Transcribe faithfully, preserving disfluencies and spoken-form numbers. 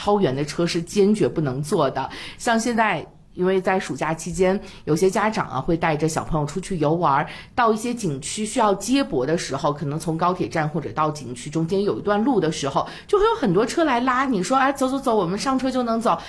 超员的车是坚决不能坐的。像现在因为在暑假期间，有些家长啊会带着小朋友出去游玩，到一些景区需要接驳的时候，可能从高铁站或者到景区中间有一段路的时候，就会有很多车来拉你说，哎，走走走，我们上车就能走。